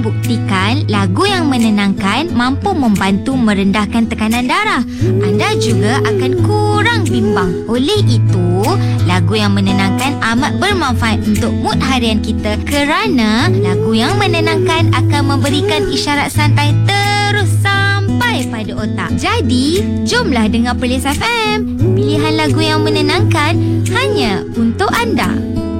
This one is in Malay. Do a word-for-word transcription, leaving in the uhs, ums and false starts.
membuktikan lagu yang menenangkan mampu membantu merendahkan tekanan darah. Anda juga akan kurang bimbang. Oleh itu, lagu yang menenangkan amat bermanfaat untuk mood harian kita kerana lagu yang menenangkan akan memberikan isyarat santai terus sampai pada otak. Jadi, jomlah dengar Perlis F M. Pilihan lagu yang menenangkan hanya untuk anda.